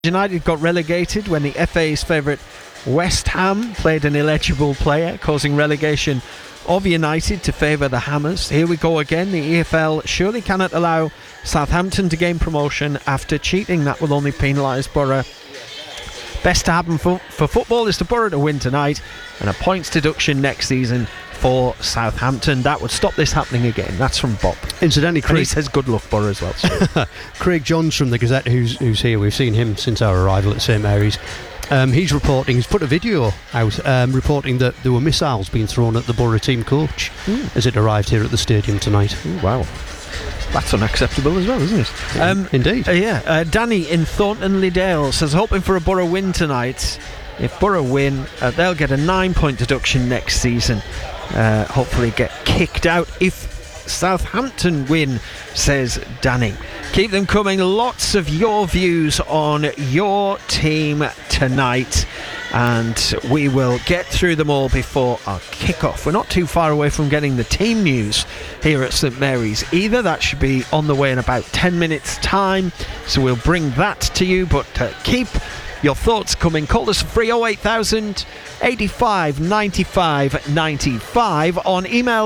United got relegated when the FA's favourite West Ham played an illegible player, causing relegation of United to favour the Hammers. Here we go again. The EFL surely cannot allow Southampton to gain promotion after cheating. That will only penalise Borough. Best to happen for football is for Borough to win tonight and a points deduction next season for Southampton. That would stop this happening again. That's from Bob. Incidentally, Craig, and he says good luck, Borough, as well. Craig Johns from the Gazette, who's here. We've seen him since our arrival at St Mary's. He's put a video out reporting that there were missiles being thrown at the Borough team coach as it arrived here at the stadium tonight. Ooh, wow. That's unacceptable as well, isn't it? Indeed. Danny in Thornton Liddell says, hoping for a Borough win tonight. If Borough win, they'll get a 9-point deduction next season. Hopefully get kicked out if Southampton win, says Danny. Keep them coming. Lots of your views on your team tonight, and we will get through them all before our kick-off. We're not too far away from getting the team news here at St Mary's either. That should be on the way in about 10 minutes time, so we'll bring that to you. But keep your thoughts coming. Call us free 08000 85 95 95 on email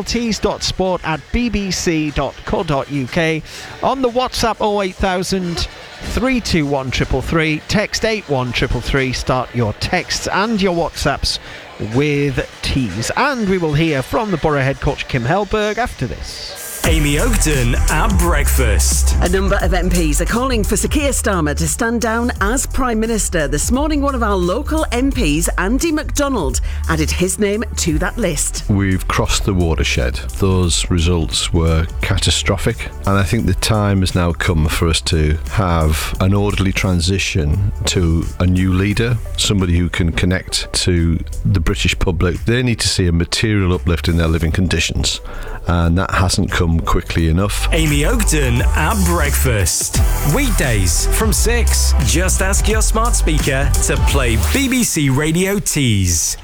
tees.sport@bbc.co.uk, on the WhatsApp 08000 321 333, text 81333. Start your texts and your WhatsApps with Tees, and we will hear from the Borough head coach Kim Hellberg after this. Amy Oakton at breakfast. A number of MPs are calling for Sir Keir Starmer to stand down as Prime Minister. This morning, one of our local MPs, Andy MacDonald, added his name to that list. We've crossed the watershed. Those results were catastrophic, and I think the time has now come for us to have an orderly transition to a new leader, somebody who can connect to the British public. They need to see a material uplift in their living conditions, and that hasn't come quickly enough. Amy Oakton at breakfast. Weekdays from 6. Just ask your smart speaker to play BBC Radio Tees.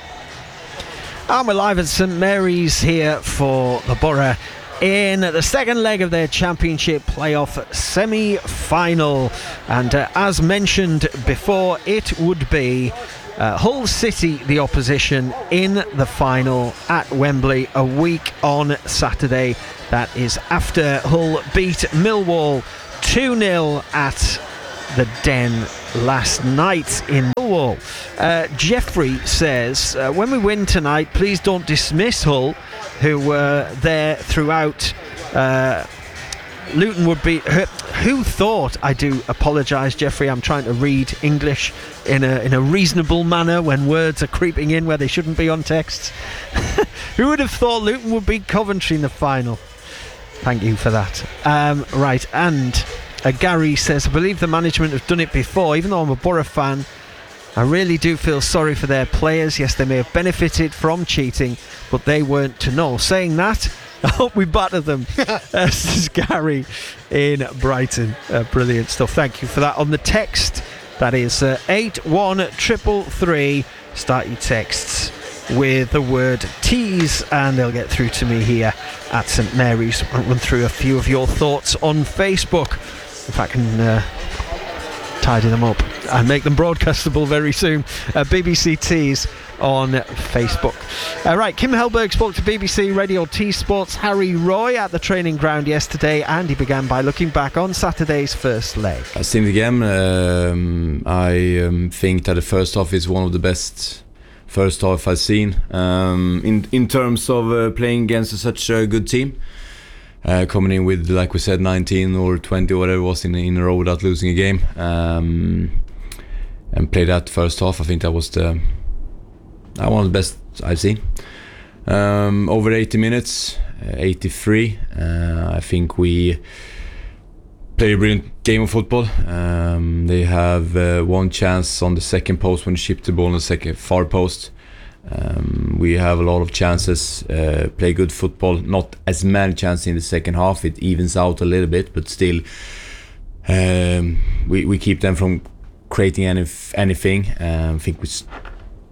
And we're live at St Mary's here for the Borough in the second leg of their championship playoff semi-final. And as mentioned before, it would be Hull City, the opposition, in the final at Wembley a week on Saturday. That is after Hull beat Millwall 2-0 at the Den last night in Millwall. Jeffrey says, when we win tonight, please don't dismiss Hull, who were there throughout. Luton would be... Who thought? I do apologise, Jeffrey. I'm trying to read English in a reasonable manner when words are creeping in where they shouldn't be on text. Who would have thought Luton would beat Coventry in the final? Thank you for that. Right, and Gary says, I believe the management have done it before. Even though I'm a Borough fan, I really do feel sorry for their players. Yes, they may have benefited from cheating, but they weren't to know. Saying that, I hope we batter them. This is Gary in Brighton. Brilliant stuff. Thank you for that. On the text, that is 81333. Start your texts with the word Tees, and they'll get through to me here at St Mary's. I'll run through a few of your thoughts on Facebook, if I can tidy them up and make them broadcastable very soon. BBC Tees on Facebook. Right, Kim Hellberg spoke to BBC Radio T Sports Harry Roy at the training ground yesterday, and he began by looking back on Saturday's first leg. I've seen the game. I think that the first half is one of the best first half I've seen in terms of playing against such a good team. Coming in with, like we said, 19 or 20 or whatever it was in a row without losing a game, and play that first half. I think that was one of the best I've seen. Over 80 minutes, 83. I think we played a brilliant game of football. They have one chance on the second post when they shipped the ball on the second far post. We have a lot of chances, play good football, not as many chances in the second half. It evens out a little bit, but still we keep them from creating anything. I think we